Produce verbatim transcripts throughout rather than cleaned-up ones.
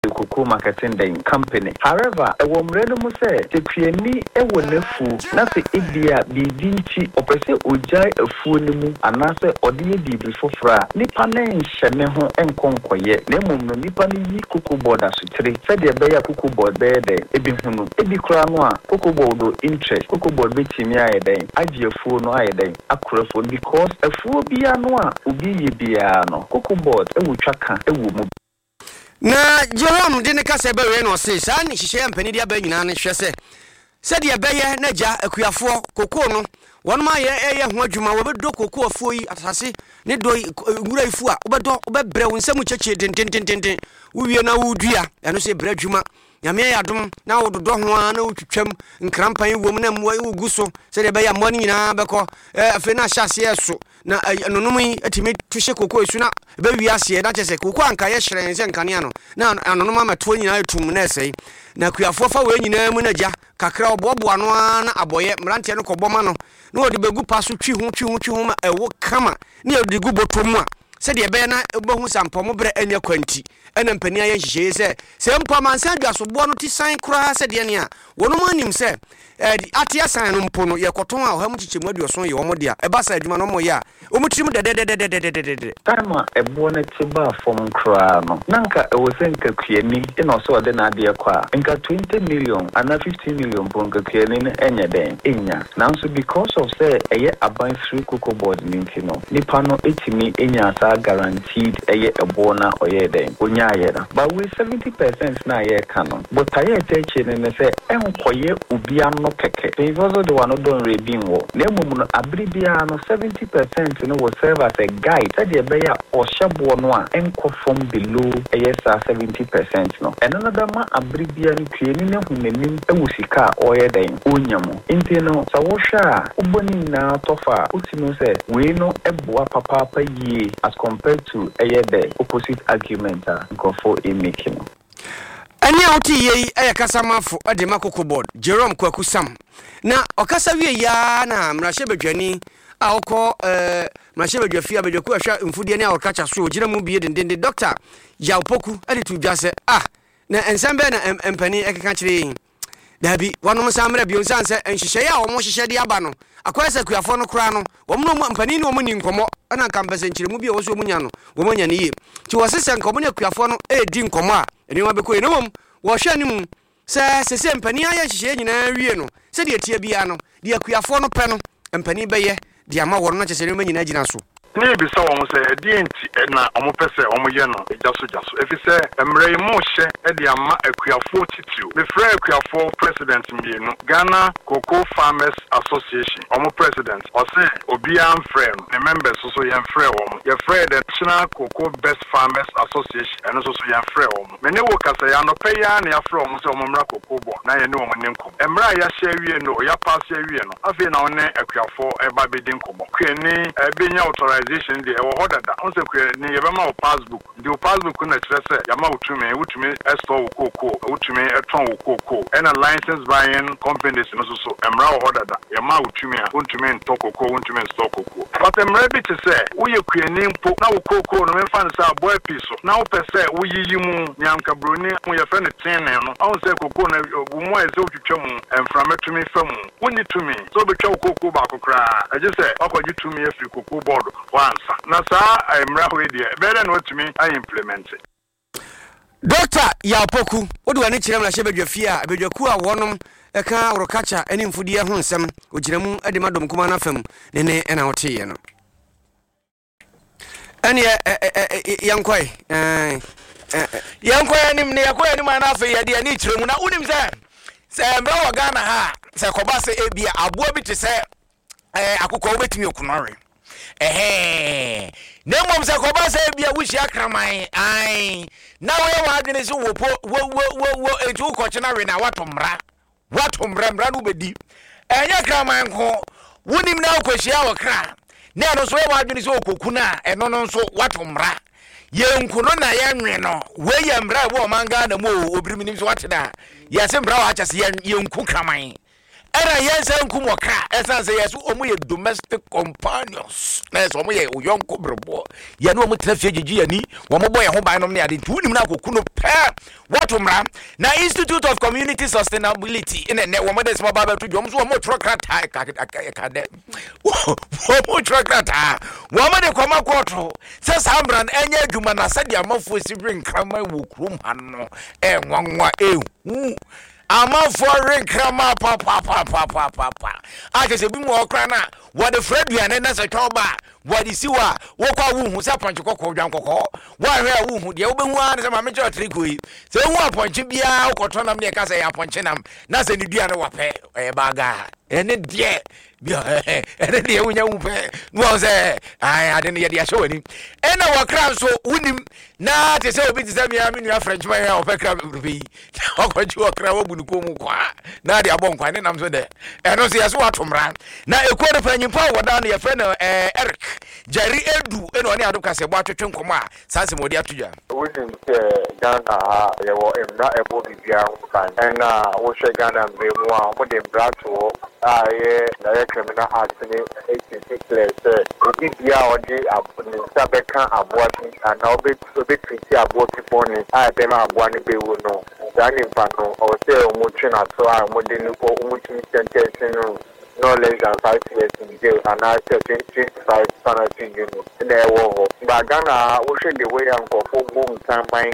cocoa marketing day company. However, a woman mu say the creamy e won fu na se ebia bibi nchi opese ojai afu ni mu anase ode di bi fofra nipa na nhye ho enkonkoye na emom no nipa ni yi cocoa board asutire se de be ya cocoa board be de ebi hunu ebi kura no a cocoa board do interest cocoa board be timi ayeden agi afu no ayeden akurafo because afu bia no a obi ye bia no cocoa board e wo twaka e wo mu na Jerome de ne kase be we no se sa ni hihye ampani dia ba nyina ne hwe se se de be ye na ja akuafo cocoa no won ma ye ye ho adwuma wo be do cocoa afuo yi atase ne do ngura ifu a wo be do wo be bre wo nsam cheche den den den den wo wie na wo dua eno se bre adwuma nyame ya dom na wo dodo ho a na wo twetwam nkrampan wo mu na mwa wo guso se de be ya mwa nyina beko afi na hyase eso na anonom yi atimi tuhye cocoa esu na be wi ase na chese cocoa anka ye hyeren se nkane ano na anonom amato nyina etum na esei na kuafo fa we nyina mu na ja kakra obobo ano na aboye mrante no koboma no na odi begu paso twi ho twi ho twi ho ma ewo kama na odi gu botomu a se de be na obohu sampom bre anya kwanti ena mpani aye hihye se se mpa mansa adwaso bo no ti san kura se de ne a wono manim se atia san no mpo no ye koton a oham chichemu aduoso ye omo de a eba sa adwuma no mo ye a omutrim de de de de de de de tama ebo na tiba fom kura no nanka e wo senka kuani ina so de na de kwa nka twenty million ana fifteen million bonga kuani ne enya den enya nanso because of say eye aban through cocoa board ninti no nipa no etimi enya sa guaranteed eye ebo na oye den onya ayera but we seventy percent na ye kano but aye teche ne say enkoye obia no keke because the one don rebin wo na emum no abribia no seventy percent no will serve as a guide said the beya or shabo no a enko from below eye sa seventy percent no and another ma abribia no kueni ne hunanim ewusika oye den onyamo nti no sa wo hwa uboni na tofa utimo say we no eboa papa papa ye as compared to eye the opposite argument go for a making. Ani auti ye aya kasamafo ade makoko board Jerome Kwaku Sam na okasa wie ya na mrahye badwani a okọ eh mrahye badwafi abadwaku ahwa mfudie ne a okacha so ogina mu bie dendende doctor Yaupoku ade tu dwase ah na ensambe na empani ekeka kire dabi wonom samra bionsan se enhihye ya omo hihye de aba no akwasa kuafo no kura no womno empani ne omo ni nkomo ana kampese nkire mu bie wo so munya no wo munya ne ye ti wo sese nkomo ne kuafo no e di nkomo a eni wa beko enum wo hwe anim se sese empani aye hihye nyina wie no se de tie bia no de kuafo no pe no empani beye de ama woro no chese ne nyina gina so ne bi so won say edienti na omo pese omo ye no ejaso jaso efi say emre mu hye e de ama akuafo titiu me frɛ akuafo president mbienu Ghana Cocoa Farmers Association omo president o say obi am frɛ no ne members so so ye frɛ wo ye frɛ the National Cocoa Best Farmers Association eno so so ye frɛ wo me ne wo kasa ya no pe ya na ya frɛ wo so omo mra cocoa bo na ye ne wo ne nko emra ya hye wie no ya pass ya wie no afi na one akuafo e ba be din kobo kwani e be nya authority de e wo hodada on se kwe ni ye be ma o passbook di o passbook na kire se ya ma utumi utumi store wo koko utumi eton wo koko and a license buying companies no so so emra wo hodada ya ma utumi a utumi nto koko utumi store koko but emra bi te se wo ye kwe ni mpo na wo koko no me fan sa boy piso na wo pese wo yiyi mu nyanka broni wo ye fe ne tene no on se koko na wo mo e se otwetwa mu emframetumi famu wo ni tumi so be twa koko ba kokra e je se akwaji tumi afri koko board once na sa emra ho ide better no tumi I implement it. Doctor Yaupoku wodi wani kire mla hye badwafi a badwaku a wonom eka orokacha eni mfudie ho nsem ogiramu ade madom kuma na fam ne ne ena wote no ene yankoi eh yankoi anim ne yankoi anim na afa ye de ni kiremu na unim se se emra wo Ghana ha se koba se ebia aboa bi te se eh akokọ obetimi okunore eh nemom se koba se bia wushi akraman ai na we wa adwene se wo wo wo wo etu ko chena we na watomra watomra mra no bedi enya kraman ko wonim na akohia wo kra na no so we wa adwene se okokuna eno no so watomra ye nkuno na ye nwe no we ye mra wo manga na mo obiriminim so watena ye se mra wa achase ye nku kraman era yense nkumo kra esa say yes omo ye domestic companions na so omo ye oyonko brebo ye no omo trafie gigi yani wo mo boy ho ban no ne ade tu nim na koku no pe what umra na Institute of Community Sustainability in ne wo mo de small baba to jom so omo trokrat ha ka ka de wo mo trokrat ha wo mo de koma kwoto se sambran enye adwuma na sade amafo si bring krama wo krum hanno e nwanwa e hu ama foreign krama pa pa pa pa pa pa pa ake se bi mo okra na what the Fred duane na se toba what the siwa wo kwa wu hu se ponche kokko dwan kokko wa hwe wu hu de wo be hu an se ma me chotri koi se hu aponche bia ukoto nam ne ka se ya ponche nam na se ni duane wa pe e baga ene die bia ene die wunya wu pe no se ai ade ne ye dia show ni ena wa kra so wunim na te se obi te se mi ami nua French man ya ope kra bi okwaji wa kra wo bunu ko mu kwa na de abon kwa ne nam so de eno se yeso atomra na ekuo de panyimpa woda na ye fe no eh Eric Jerry Edu eno ne adoka se bo atwetwe nkomo a sanse modi atudwa wunim se Ghana ha ye wo emra ebo bibia kan ena wo hwe Ghana mbemu a mo de brato a ye na ye criminal act ni eighty-six say obi bia odi abuni sabeka aboati ana obi obi treat aboati poni a be ma aboani be wo no dani pano o se o mo twina so a mo de ni ko mo twin sentence no no less than five years in jail and I said twenty-five penalty unit in a war. But Ghana, we should the way and go for boom time mine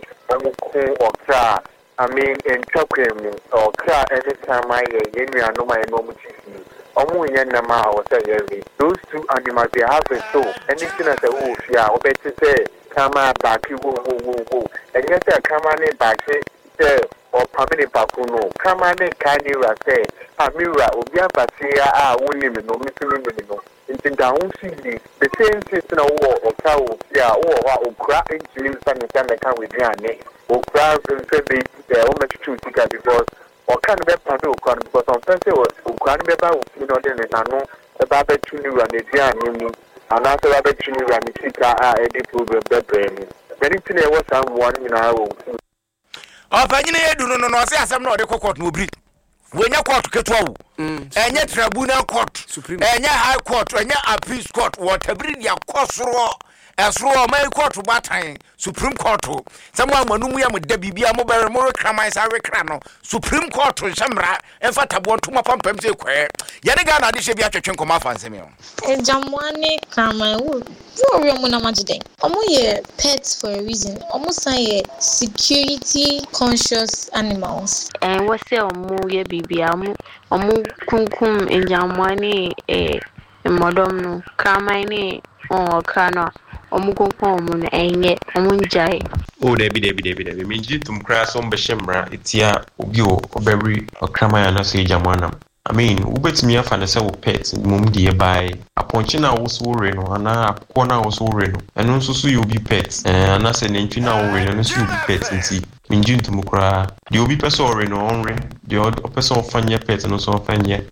or car. I mean, in chocolate or car anytime I get you know my normal chief. Omu yenama or say those two animals they have a soul. Anything as a wolf, yeah, or better say, come out back, you go, go, go, go. And yet, come on back, say, or Pamini Pakuno, come on, Kani Rase, Amira, Ubia Pasia, ah, Winnie, no missing no. In down city, the same system of war or cow, yeah, or crack into lives and the time I come with Yanni, or crowd and say they almost two tickets because, or can't be Padu, because on Thursday, or can't be about, you know, then I know about the two new and the Gianni, and after about two new and the Tika, ah, Eddie program, the brain. Many things was someone in our own. Oh, Pagina, do no no, say I'm not a court no breed. When you court get wow, and yet tribunal court, supreme, and your high court, and your appeal court, whatever your cost raw, as raw, my court to Batain, Supreme Court. Someone Manumia with Debbie Mobile more cramize Aricrano, Supreme Court to Shamra, and Fatabon to my pump and say, Yadagana, this should be at your chunk of my fancy meal. And Jamwane Crama wood. Omo pets for a reason. Almost say security conscious animals. And what's the omo ye bibi amu omo kunkum enjamwane eh modom no kramane o kana omo kunkum omo no enye omo njai. Oh debi debi debi debi minji tum kra so mbehemra etia obi o oberi okramaya na so ejamwana. I mean, ubetimi afa na se wo pet mum die bai aponche na wo so re no ana akọ na wo so re no eno nso so you be pet eh ana se nentwi na wo re no so you be pet nti minji ntum kra de obi person re no on re de o person fanye pet no so fanye.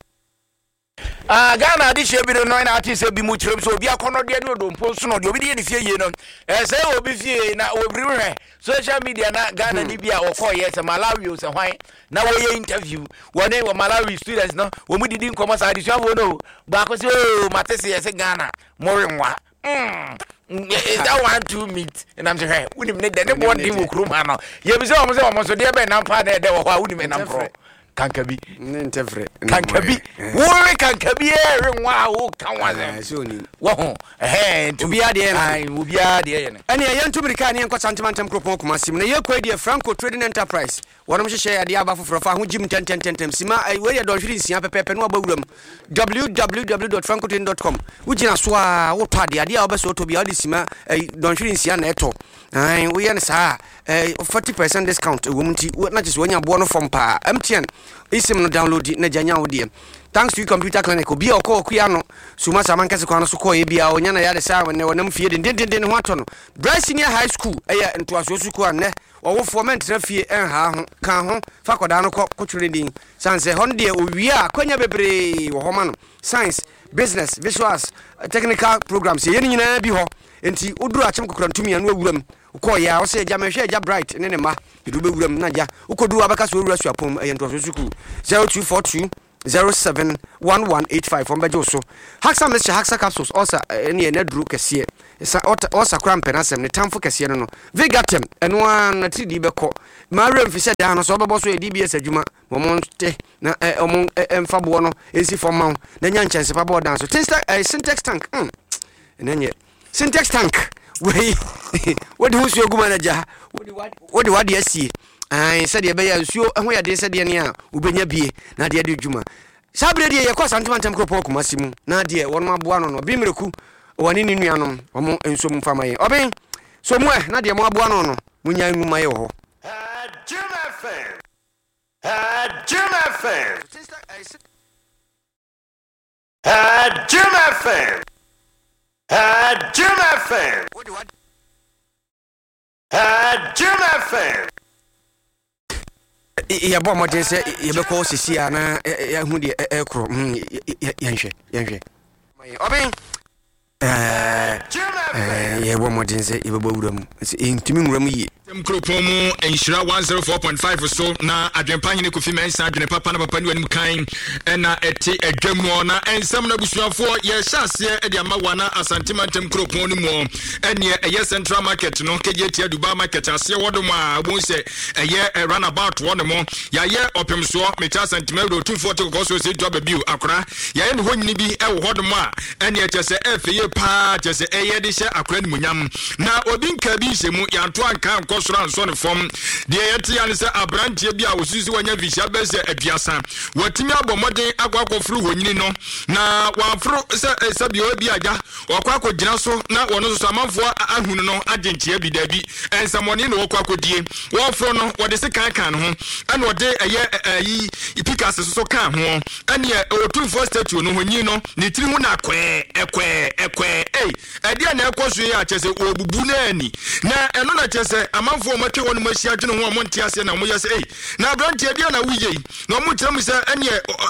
Ah, Ghana this year be no na artist be mu chirem so obi akono de no do mpo so no de obi de fie ye no eh say obi fie na obi re social media na Ghana ni bia okoye se Malawi o se hwan na wo ye interview wone wo Malawi students no wo mu didi nkomo sa adisua wo no ba ko se o matese ye se Ghana more nwa mm is that one to meet and I'm saying we need the one thing wo krum ha no ye bi se o mo se o mo so de be na pa na de wo ha wo ni me na pro Kankabi Nintefre Kankabi Wore Kankabi Renwa wo kanwaze so ni wo ho eh to be ade na wo bi ade ye ne ene ye ntumrika ne enko santimantem kropon kuma sim na ye kwadi Franco Trading Enterprise wonom hye ade aba foforo fa ho jim tentententem sima we ye don hwiri nsia pepepe no abawuram w w w dot franco trading dot com wugina so a wo to ade ade a obeso to bia ade sima don hwiri nsia na eto ai wo ye ne saa forty percent discount wo mti na just wonya bo no from pa M T N isim no download na janya wo de thanks to computer clinic obi okọ okuya no suma saman kase kwa no so ko e bia onya na yade sa ne wonam fie de den den ho ato no Bryce Senior High School eya ntoaso su ko anne owofo ment na fie en ha ho kan ho fa koda no ko kotwere din sanse hon de owi a kwanya bebre wo homa no science business visuals technical programs ye nyina bi ho enti oduru achem kokora ntumi anu awuram ko ya wo se ja mehwe ja bright ne ne ma edu bewuram na ja ukodu abaka so owura suapom e ntoaso su ku zero two four two zero seven one one eight five on bejo so Haxa Mister Haxa capsules also any nedru kese sa osa kra mpenasem ne tamfo kese no no Vigatem eno an ti di beko marem fi se da no so bebo so e D B S adwuma momonte na omon emfa bo no esi forma na nya nchense pa bo dan so syntax tank mm enye syntax tank we what do you go manager what what do you see ai said ye be ya nsuo ho ya de said ye ne a ubenya bie na de de dwuma sabre de ye kwa santuma ntam kropo kumasi mu na de won maboa no no bi mreku woni ni nuanom omo enso mu fama ye oben so mu e na de mo aboa no no munya nwuma ye ho Jim F M Jim F M Jim F M Jim F M what what Jim F M ya bo mo de se ye be ko sisi ana ya hu de e kro ya nhwe ya nhwe oben eh ye bo mo de se ye be bo wuram intimi wuram yi Mkropomu enshira one oh four point five so na adwempa nyine kofi mensa adwene papa na papa ni wani kan na eti edwamu na ensam na busuafo ye hyase e de ama wana asantimantem mkropon ni mu ene eye central market no keje tia Dubai market ase wodom a bon se eye runabout wodom ya ye opemso meta santimedo two forty ko so se job biu akora ya ye ne honyini bi e wo hodom a ene e chese efe ye pa chese eye de hye akora ni munyam na obi nka bi hye mu yanto anka Kosran son form de yeti an se abrantie bia osisi wanya visha bese aduasa watimi abomoden akwakofru honyini no na wafru se se bi obi aja okwakogina so na wono so amanfo ahunu no agentie bi dabi ensamoni na okwakodie wofro no wode se kan kan ho ana wode eye ayi ipikas so kan ho ane otu first statue no honyini no ne tiri hu na kwe ekwe ekwe ei ade na ekoso ya chese obubu na ani na eno na chese amanfo mo twe wonu masia adwene ho mo nte ase na mo yese eh na brantie bia na wuye na mo tram se ene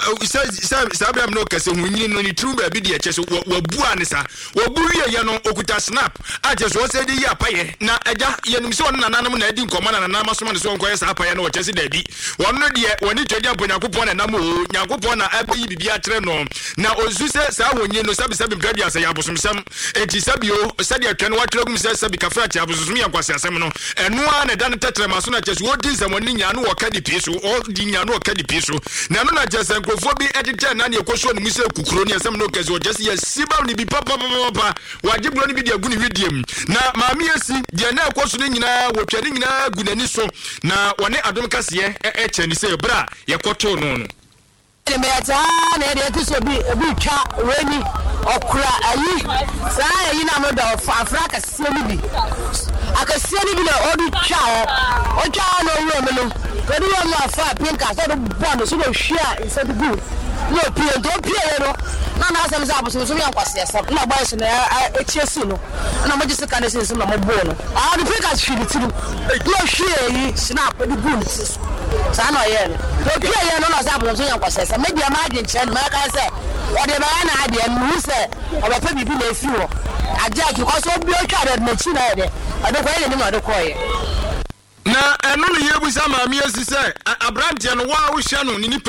se se abram no kase hunyini no ni true ba bi de chese wabu anisa wabu wiye ye no okuta snap aje so se de ya paye na eja ye nim se won nananam na adi nkoma na nanam asoma ne so nkoye sa paye na wo chese da bi wonno de woni twedi ampo nyakopon na nam o nyakopon na abayi bibia tre no na ozu se sa wonye no sabi sabi mkradi ase ya bosomsam eti sabi o sadi atwa no watregum se sabi kafra ti abosomsam ya kwase asem no enua na dan tetre maso na chese wo din samoni nya no wo kadi piso o din nya no wo kadi piso na no na chese nkrofo bi edite na ne ekoso no muse kukuro ne asem no kese o chese ye siba ni bi papa papa waje bro ni bi de agu ni widiem na maami esi de na ekoso ne nyina wo twade nyina gunani so na wone adom kase ye e cheni se bra ye koto no no Meta na de kuso bi bi twa reni okura ayi saa ayi na mo da afra ka sie ni bi akasie ni bi na odu twa o twa no wo me no kodi wo ma fa pinka so do bon so do hwia instead of good no pie do pie no na na asem za aboso so mi ankwase asem na boy so na echie si no na mo jisi kan se na mo bo no a do pinka hwiri tiru no hwia yi snap do good saa no ye no do pie ye no na za aboso so yankwase maybe am I didn't tell me I say what the man I did and say about people they feel I just because of your child na chi na de I don't quite any mother call na eno ne yebusa maami asise abrantie no wa wo hye no ni